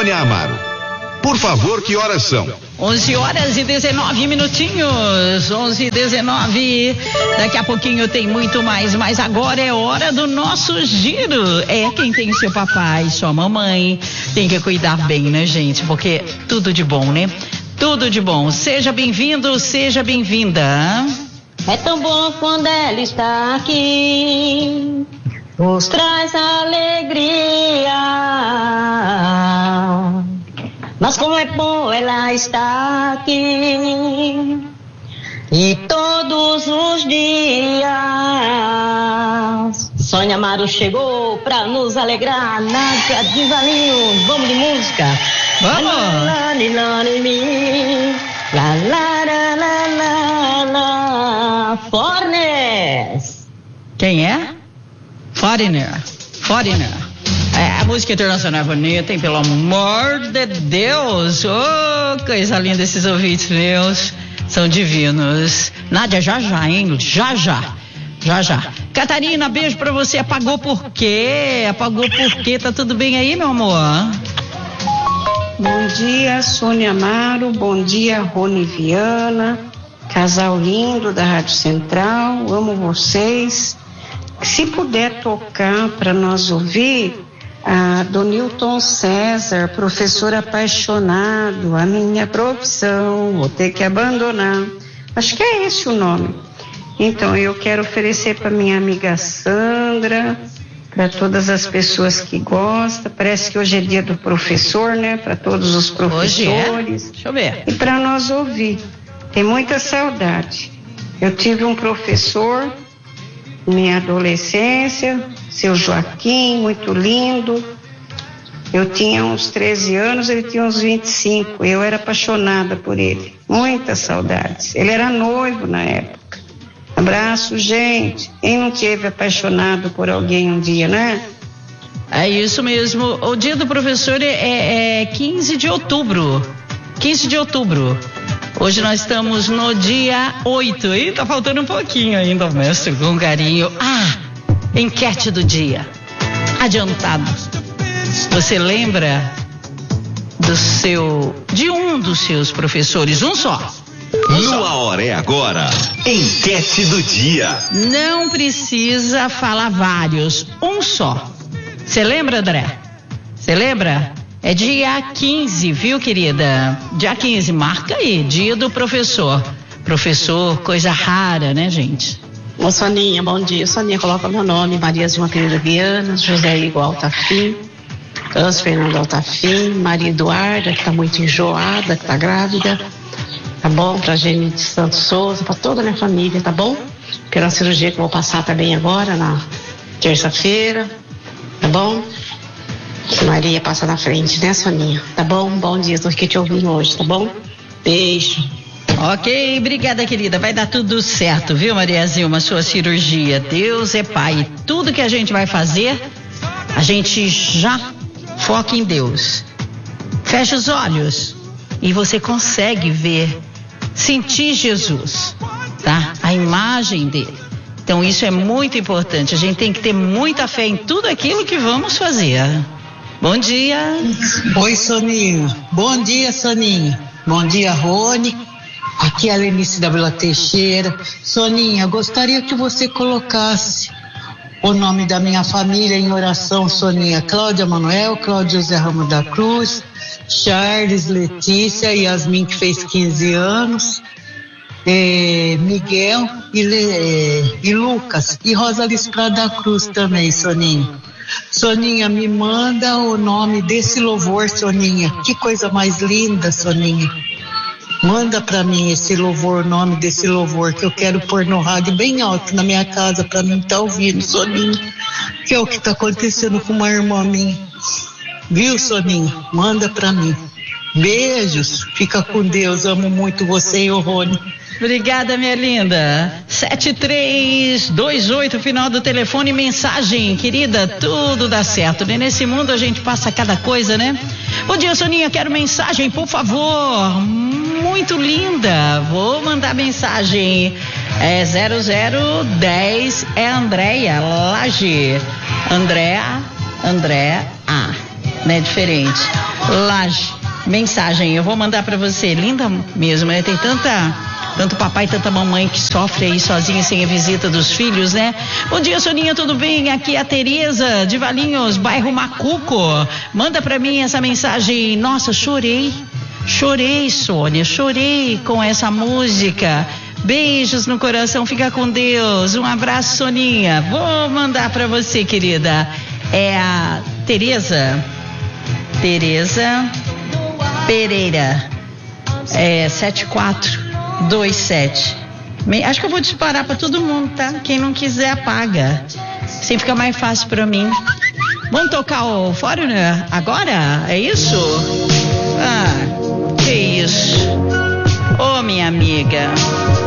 Sônia Amaro. Por favor, que horas são? 11h19. 11h19. Daqui a pouquinho tem muito mais, mas agora é hora do nosso giro. Quem tem seu papai, sua mamãe, tem que cuidar bem, né, gente? Porque tudo de bom, né? Tudo de bom. Seja bem-vindo, seja bem-vinda. É tão bom quando ela está aqui, nos traz alegria. Mas como é bom ela estar aqui, e todos os dias. Sônia Amaro chegou pra nos alegrar. Nádia Divalinho, vamos de música. Vamos! Foreigners. Quem é? Foreigner. A música internacional é bonita, hein? Pelo amor de Deus. Oh, coisa linda, esses ouvintes meus. São divinos. Nádia, já, hein? Já. Catarina, beijo pra você. Apagou por quê? Tá tudo bem aí, meu amor? Bom dia, Sônia Amaro. Bom dia, Rony Viana. Casal lindo da Rádio Central. Amo vocês. Se puder tocar para nós ouvir, do Newton César, professor apaixonado, a minha profissão, vou ter que abandonar. Acho que é esse o nome. Então, eu quero oferecer para minha amiga Sandra, para todas as pessoas que gostam. Parece que hoje é dia do professor, né? Para todos os professores. Hoje é? Deixa eu ver. E para nós ouvir. Tem muita saudade. Eu tive um professor, minha adolescência, seu Joaquim, muito lindo. Eu tinha uns 13 anos, ele tinha uns 25. Eu era apaixonada por ele. Muitas saudades. Ele era noivo na época. Abraço, gente. Quem não teve apaixonado por alguém um dia, né? É isso mesmo. O dia do professor é 15 de outubro. 15 de outubro. Hoje nós estamos no dia 8. E tá faltando um pouquinho ainda, mestre, com carinho. Enquete do dia. Adiantado. Você lembra de um dos seus professores? Um só. Numa hora é agora. Enquete do dia. Não precisa falar vários. Um só. Você lembra, André? Você lembra? É dia 15, viu, querida? Dia 15, marca aí, dia do professor. Professor, coisa rara, né, gente? Ô, Soninha, bom dia. Soninha, coloca meu nome, Maria de uma Pereira Viana, José Igor Altafim, Câncer Fernando Altafim, Maria Eduarda, que tá muito enjoada, que tá grávida, tá bom? Pra Gênia de Santos Souza, pra toda a minha família, tá bom? Pela cirurgia que eu vou passar também agora, na terça-feira, tá bom? Maria passa na frente, né, Soninha? Tá bom? Bom dia, tô aqui te ouvindo hoje, tá bom? Beijo. Ok, obrigada, querida. Vai dar tudo certo, viu, Maria Zilma? Sua cirurgia. Deus é Pai. Tudo que a gente vai fazer, a gente já foca em Deus. Fecha os olhos e você consegue ver, sentir Jesus, tá? A imagem dele. Então isso é muito importante. A gente tem que ter muita fé em tudo aquilo que vamos fazer. Bom dia. Oi, Soninha. Bom dia, Soninha. Bom dia, Rony. Aqui é a Lenice da Vila Teixeira. Soninha, gostaria que você colocasse o nome da minha família em oração, Soninha. Cláudia Manuel, Cláudio José Ramos da Cruz, Charles, Letícia, Yasmin, que fez 15 anos, Miguel e Lucas, e Rosa Liz Prada da Cruz também, Soninha. Soninha, me manda o nome desse louvor, Soninha. Que coisa mais linda, Soninha. Manda pra mim esse louvor, o nome desse louvor, que eu quero pôr no rádio bem alto na minha casa pra mim estar ouvindo, Soninha. Que é o que tá acontecendo com uma irmã minha. Viu, Soninha? Manda pra mim. Beijos, fica com Deus, amo muito você e o Rony. Obrigada, minha linda. 7328, final do telefone, mensagem, querida, tudo dá certo, né? Nesse mundo a gente passa cada coisa, né? Bom dia, Soninha, quero mensagem, por favor. Muito linda, vou mandar mensagem. 0010, é Andréia Laje. Andréa. né? Diferente. Laje, mensagem, eu vou mandar pra você, linda mesmo, né? Tem tanto papai e tanta mamãe que sofre aí sozinha sem a visita dos filhos, né? Bom dia, Soninha, tudo bem? Aqui é a Tereza de Valinhos, bairro Macuco. Manda pra mim essa mensagem. Nossa, chorei, Sônia, chorei com essa música. Beijos no coração, fica com Deus. Um abraço, Soninha. Vou mandar pra você, querida. É a Tereza Pereira. 7427. Acho que eu vou disparar pra todo mundo, tá? Quem não quiser apaga. Assim fica mais fácil pra mim. Vamos tocar o Foreigner agora? É isso? Ah, que isso. Ô, minha amiga.